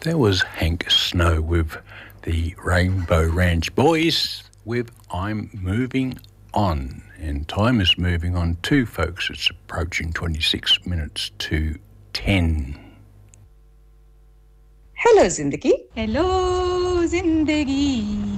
There was Hank Snow with the Rainbow Ranch Boys with I'm Moving On. And time is moving on too, folks. It's approaching 26 minutes to 10. Hello, Zindagi. Hello, Zindagi.